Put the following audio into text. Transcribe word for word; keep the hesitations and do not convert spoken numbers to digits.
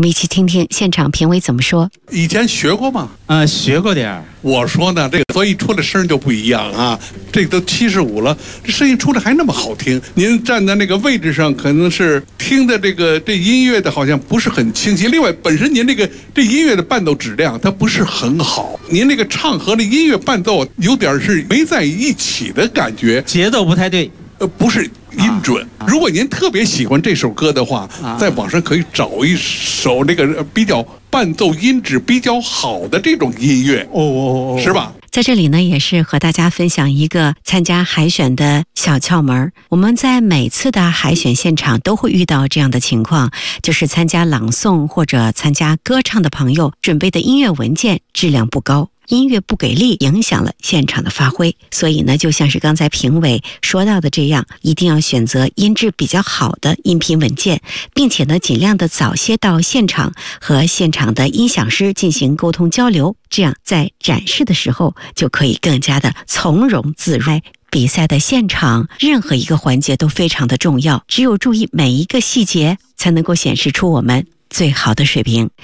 们一起听听现场评委怎么说。 以前学过吗？ 呃，学过点儿。 我说呢，这个所以出的声就不一样啊。这都七十五了，这声音出的还那么好听。您站在那个位置上，可能是听的这个这音乐的好像不是很清晰。另外，本身您这个这音乐的伴奏质量它不是很好，您这个唱和那音乐伴奏有点是没在一起的感觉， 节奏不太对。 呃，不是音准。啊、如果您特别喜欢这首歌的话，啊、在网上可以找一首那个比较伴奏音质比较好的这种音乐， 哦哦哦， 是吧？ 在这里呢，也是和大家分享一个参加海选的小窍门。我们在每次的海选现场都会遇到这样的情况，就是参加朗诵或者参加歌唱的朋友准备的音乐文件质量不高，音乐不给力，影响了现场的发挥。所以呢，就像是刚才评委说到的这样，一定要选择音质比较好的音频文件，并且呢，尽量的早些到现场和现场的音响师进行沟通交流，这样在展示的时候就可以更加的从容自如。比赛的现场任何一个环节都非常的重要，只有注意每一个细节，才能够显示出我们最好的水平。